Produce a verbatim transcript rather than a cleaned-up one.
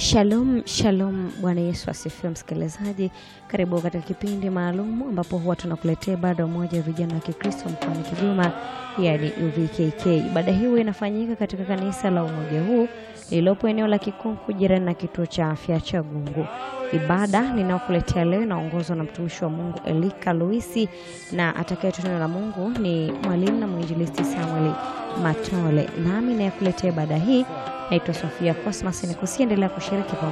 Shalom, shalom, Bwana Yesu asifiwe msikilizaji. Karibu katika kipindi maalum ambapo huwa tunakuletea ibada moja ya vijana wa Kikristo mkoani Kigoma, yaani U V K K. Ibada hii inafanyika katika kanisa la Umoja Huu lililopo eneo la Kikunku jirani na kituo cha afya cha Gungu. Ibada ninayokuletea leo inaongozwa na mtumishi wa Mungu Elika Luisi, na atakayetoa neno la Mungu ni mwalimu na mwinjilisti Samuel Matole. Nami nakuletea ibada hii naitwa Sofia Cosmas. Nikusiendelea kushiriki